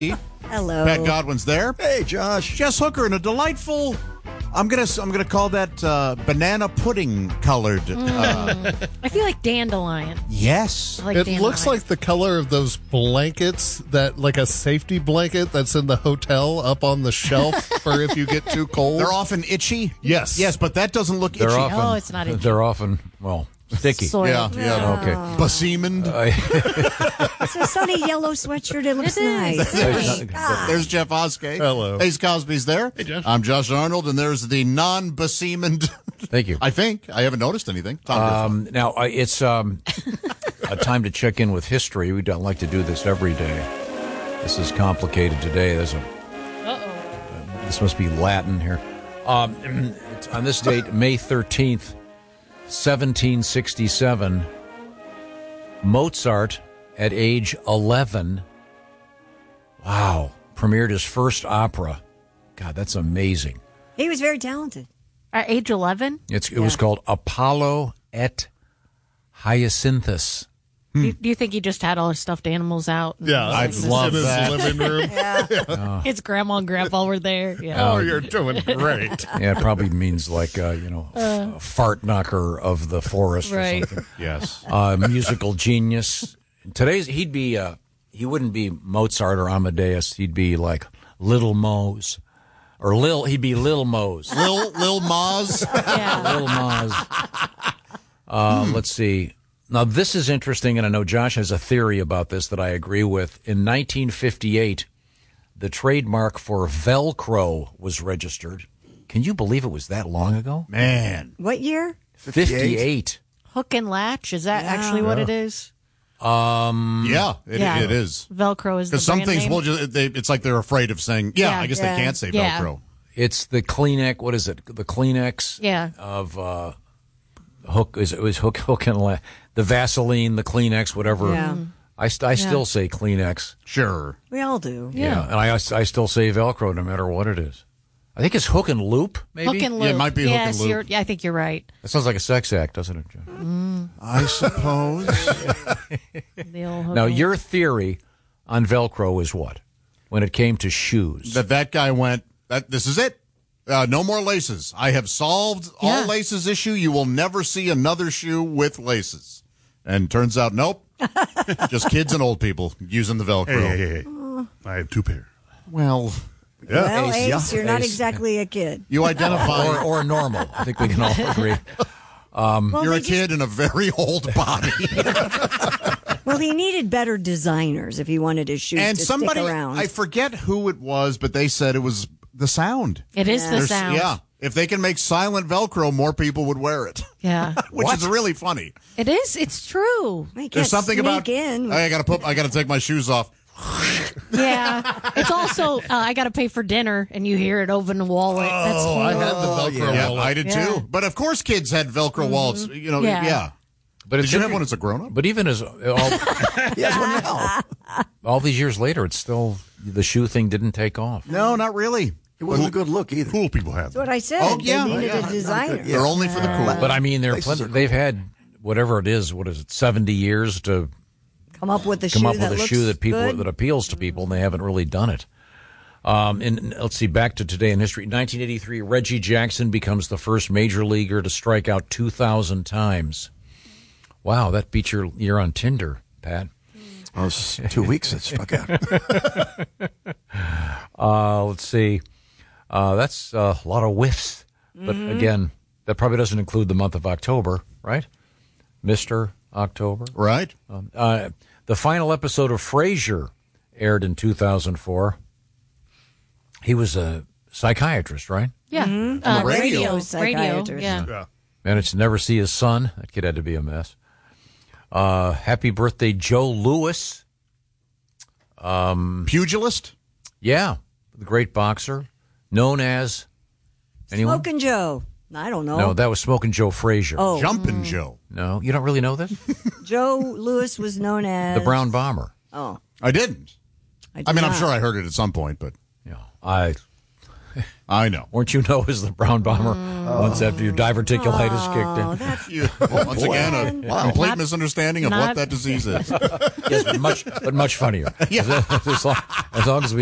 Hello. Pat Godwin's there. Hey, Josh. Jess Hooker in a delightful. I'm gonna call that banana pudding colored. I feel like dandelion. Yes. I like It dandelion. looks like the color of those blankets that, like a safety blanket that's in the hotel up on the shelf for if you get too cold. They're often itchy. Yes. Yes, but that doesn't look itchy. They're often, Oh, it's not itchy. They're often, well, sticky. Soiled. Yeah. Okay. Basemened. It's a sunny yellow sweatshirt. It looks It is. nice. There's Jeff Oskey. Hello. Ace Cosby's there. Hey, Josh. I'm Josh Arnold, and there's the non-basemened. Thank you. I think. I haven't noticed anything. Tom Griffin. Now, it's a time to check in with history. We don't like to do this every day. This is complicated today. This must be Latin here. It's on this date, May 13th, 1767, Mozart, at age 11, premiered his first opera. God, that's amazing. He was very talented. At age 11? It was called Apollo et Hyacinthus. Do you think he just had all his stustuffed animals out? Yeah, I'd love in his that. living room. His grandma and grandpa were there. Yeah. Oh, you're doing great. Yeah, it probably means like, a fart knocker of the forest Right. or something. Yes. Musical genius. He wouldn't be Mozart or Amadeus. He'd be like Little Mose. He'd be Lil Mose. Lil Maz. Yeah. Lil Maz. Let's see. Now, this is interesting, and I know Josh has a theory about this that I agree with. In 1958, the trademark for Velcro was registered. Can you believe it was that long ago? Man. What year? 58. Hook and latch, is that actually what it is? Yeah, it is. Velcro is the Because some brand things name. will just, it's like they're afraid of saying, I guess they can't say Yeah. Velcro. It's the Kleenex. What is it? The Kleenex Yeah. of Hook. It was Hook and Latch. The Vaseline, the Kleenex, whatever. Yeah. I still say Kleenex. Sure. We all do. Yeah. And I still say Velcro no matter what it is. I think it's Hook and Loop, maybe? Hook and Yeah, loop. it might be Hook and Loop. I think you're right. That sounds like a sex act, doesn't it, John? I suppose. The old hook Now, and your theory on Velcro is what? When it came to shoes. that guy went, this is it. No more laces. I have solved all Yeah. laces issue. You will never see another shoe with laces. And turns out, nope. Just kids and old people using the Velcro. Hey. I have 2 pair. Well, Well, Ace, Ace, yeah. you're not Ace. exactly a kid. you identify. or normal. I think we can all agree. Well, You're they a kid in a very old body. Well, he needed better designers if he wanted his shoes And to somebody, stick around. I forget who it was, but they said it was the sound. It is the There's- sound. Yeah. If they can make silent Velcro, more people would wear it, Yeah. which is really funny. It is. It's true. He can't There's something sneak about in. I gotta take my shoes off. Yeah. It's also, I got to pay for dinner, and you hear it over the wallet. That's Oh, I had horrible. the Velcro Yeah, wallet. I did Yeah. too. But of course, kids had Velcro wallets. You know, Yeah. yeah. But Did it's you have inter- one as a grown up? But even as Yes, one now. all these years later, it's still the shoe thing didn't take off. No, not really. It wasn't a good look either. Cool people have That's what I said. Oh, yeah. They needed Yeah. a designer. They're only for the cool. But I mean, Laces are cool. they've had whatever it is. What is it? 70 years to Come up with a come shoe up with that a looks shoe that good. that appeals to people, and they haven't really done it. And let's see, back to today in history. 1983, Reggie Jackson becomes the first major leaguer to strike out 2,000 times. Wow, that beats your year on Tinder, Pat. Well, it's 2 weeks that struck out. Let's see. That's a lot of whiffs. But again, that probably doesn't include the month of October, right? Mr. October. Right? The final episode of Frasier aired in 2004. He was a psychiatrist, right? Yeah. Radio Radio. psychiatrist. Yeah. Managed to never see his son. That kid had to be a mess. Happy birthday, Joe Louis. Pugilist? Yeah, the great boxer, known as anyone? Smoking Joe. I don't know. No, that was Smoking Joe Frazier. Oh, Jumpin' Joe. No, you don't really know this? Joe Lewis was known as The Brown Bomber. Oh, I didn't. I, I mean, I'm did sure not. I heard it at some point, but Yeah, I I know. Weren't you known as the brown bomber once after your diverticulitis kicked in? That's Once again, a complete misunderstanding of what not- that disease is. Yes, but much funnier. As long as we